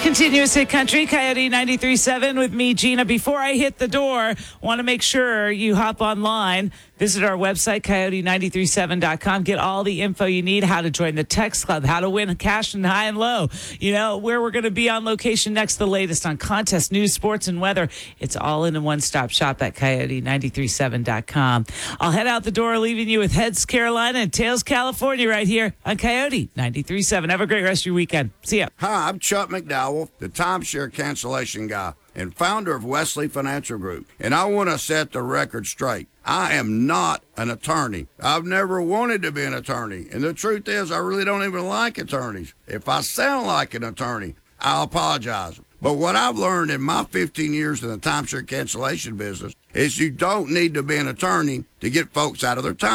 Continuous Hit Country, Coyote 93.7 with me, Gina. Before I hit the door, want to make sure you hop online. Visit our website, coyote937.com. Get all the info you need, how to join the text club, how to win cash and high and low, where we're going to be on location next, the latest on contest, news, sports, and weather. It's all in a one-stop shop at coyote937.com. I'll head out the door, leaving you with Heads Carolina and Tails California right here on Coyote 93.7. Have a great rest of your weekend. See ya. Hi, I'm Chuck McDowell, the timeshare cancellation guy and founder of Wesley Financial Group. And I want to set the record straight. I am not an attorney. I've never wanted to be an attorney. And the truth is, I really don't even like attorneys. If I sound like an attorney, I'll apologize. But what I've learned in my 15 years in the timeshare cancellation business is you don't need to be an attorney to get folks out of their time.